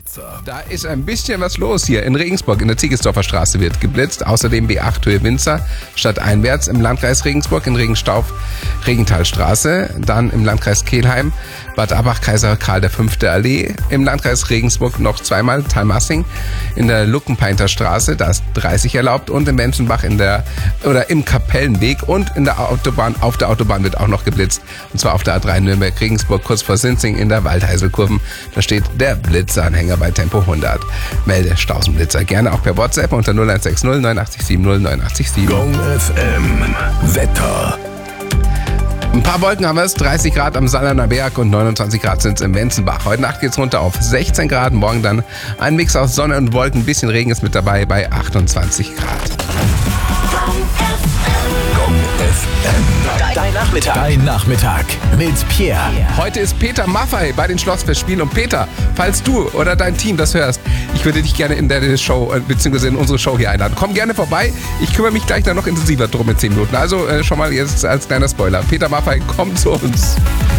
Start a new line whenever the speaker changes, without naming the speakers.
Blitzer.
Da ist ein bisschen was los hier in Regensburg. In der Ziegesdorfer Straße wird geblitzt. Außerdem B8 Höhe Winzer stadteinwärts im Landkreis Regensburg in Regenstauf Regenthalstraße. Dann im Landkreis Kelheim Bad Abach Kaiser Karl V. Allee. Im Landkreis Regensburg noch zweimal Talmassing in der Luckenpainter Straße. Da ist 30 erlaubt. Und in Wenzenbach im Kapellenweg und in der Autobahn. Auf der Autobahn wird auch noch geblitzt. Und zwar auf der A3 Nürnberg-Regensburg kurz vor Sinzing in der Waldheiselkurven. Da steht der Blitzeranhänger bei Tempo 100. Melde Stausenblitzer gerne auch per WhatsApp unter 0160 8970 8967.
Gong FM. Wetter.
Ein paar Wolken haben wir es, 30 Grad am Sallerner Berg und 29 Grad sind es im Wenzenbach. Heute Nacht geht's runter auf 16 Grad, morgen dann ein Mix aus Sonne und Wolken, ein bisschen Regen ist mit dabei bei 28 Grad.
Gong FM. Dein Nachmittag mit Pierre.
Heute ist Peter Maffay bei den Schlossfestspielen und Peter, falls du oder dein Team das hörst, ich würde dich gerne in der Show bzw. in unsere Show hier einladen. Komm gerne vorbei, ich kümmere mich gleich dann noch intensiver drum in 10 Minuten. Also schon mal jetzt als kleiner Spoiler, Peter Maffay kommt zu uns.